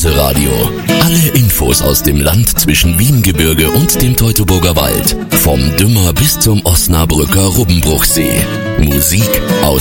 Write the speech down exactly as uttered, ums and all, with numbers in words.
Presseраdio. Alle Infos aus dem Land zwischen Wiengebirge und dem Teutoburger Wald. Vom Dümmer bis zum Osnabrücker Rubbenbruchsee. Musik aus